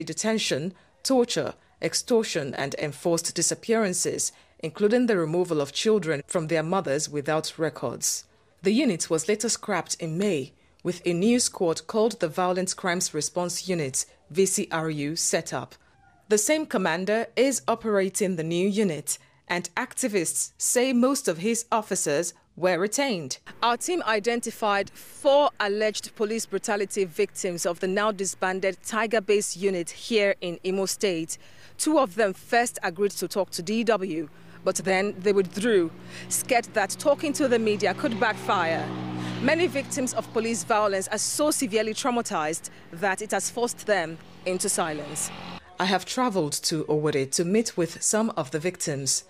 detention, torture, extortion and enforced disappearances, including the removal of children from their mothers without records. The unit was later scrapped in May, with a new squad called the Violent Crimes Response Unit, VCRU, set up. The same commander is operating the new unit, and activists say most of his officers were retained. Our team identified 4 alleged police brutality victims of the now disbanded Tiger Base unit here in Imo State. 2 of them first agreed to talk to DW, but then they withdrew, scared that talking to the media could backfire. Many victims of police violence are so severely traumatized that it has forced them into silence. I have traveled to Owerri to meet with some of the victims.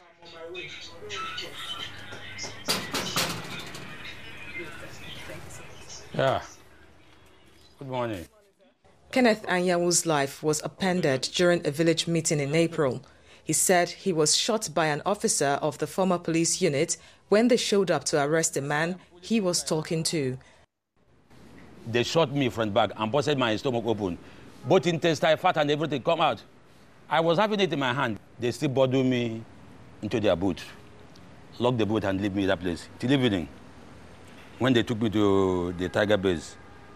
Yeah. Good morning. Kenneth Anyawu's life was upended during a village meeting in April. He said he was shot by an officer of the former police unit when they showed up to arrest a man he was talking to. They shot me front back and busted my stomach open. Both intestine, fat and everything come out. I was having it in my hand. They still bundled me into their boot, locked the boot and leave me that place till evening. When they took me to the Tiger Base,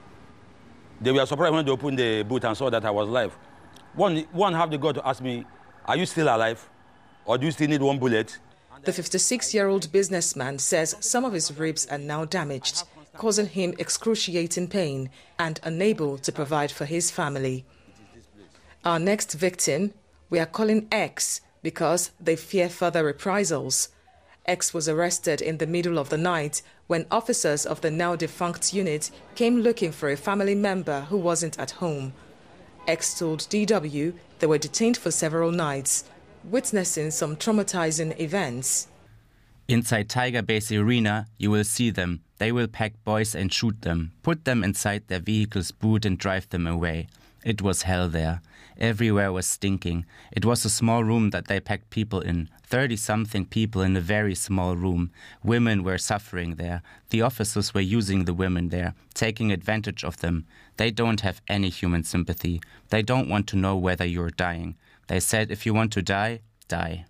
they were surprised when they opened the boot and saw that I was alive. One have the gut to ask me, are you still alive? Or do you still need 1 bullet? The 56-year-old businessman says some of his ribs are now damaged, causing him excruciating pain and unable to provide for his family. Our next victim, we are calling X because they fear further reprisals. X was arrested in the middle of the night when officers of the now-defunct unit came looking for a family member who wasn't at home. X told DW they were detained for several nights, witnessing some traumatizing events. Inside Tiger Base Arena, you will see them. They will pack boys and shoot them, put them inside their vehicle's boot and drive them away. It was hell there. Everywhere was stinking. It was a small room that they packed people in, 30-something people in a very small room. Women were suffering there. The officers were using the women there, taking advantage of them. They don't have any human sympathy. They don't want to know whether you're dying. They said if you want to die, die.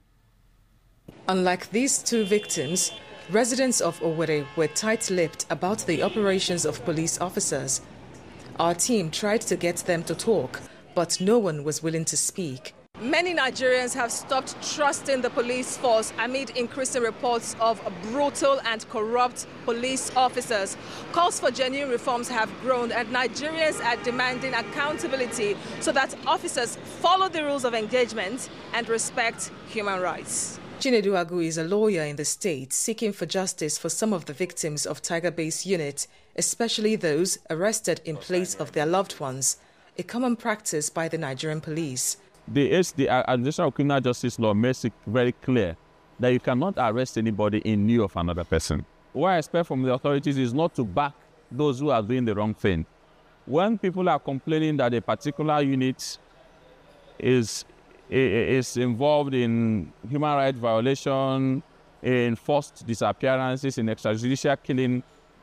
Unlike these 2 victims, residents of Owerri were tight-lipped about the operations of police officers. Our team tried to get them to talk, but no one was willing to speak. Many Nigerians have stopped trusting the police force amid increasing reports of brutal and corrupt police officers. Calls for genuine reforms have grown, and Nigerians are demanding accountability so that officers follow the rules of engagement and respect human rights. Chinedu Agu is a lawyer in the state seeking for justice for some of the victims of Tiger Base unit, especially those arrested in place of their loved ones, a common practice by the Nigerian police. The Administration of Criminal Justice Law makes it very clear that you cannot arrest anybody in lieu of another person. What I expect from the authorities is not to back those who are doing the wrong thing. When people are complaining that a particular unit is involved in human rights violation, in forced disappearances, in extrajudicial killing,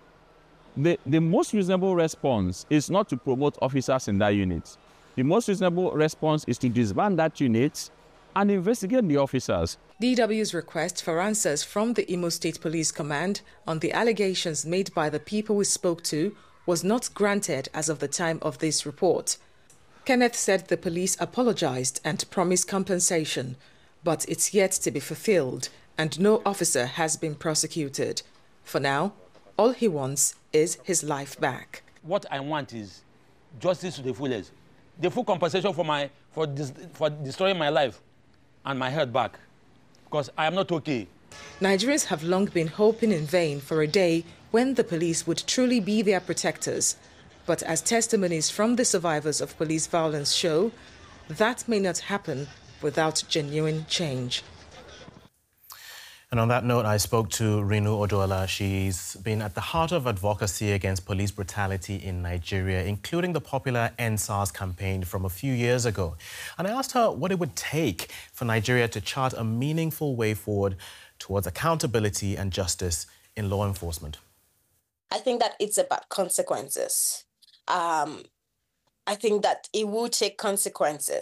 the most reasonable response is not to promote officers in that unit. The most reasonable response is to disband that unit and investigate the officers. DW's request for answers from the Imo State Police Command on the allegations made by the people we spoke to was not granted as of the time of this report. Kenneth said the police apologized and promised compensation, but it's yet to be fulfilled and no officer has been prosecuted. For now, all he wants is his life back. What I want is justice to the fullest. The full compensation for destroying my life and my health back, because I am not okay. Nigerians have long been hoping in vain for a day when the police would truly be their protectors. But as testimonies from the survivors of police violence show, that may not happen without genuine change. And on that note, I spoke to Rinu Oduola. She's been at the heart of advocacy against police brutality in Nigeria, including the popular End SARS campaign from a few years ago. And I asked her what it would take for Nigeria to chart a meaningful way forward towards accountability and justice in law enforcement. I think that it's about consequences. I think that it will take consequences.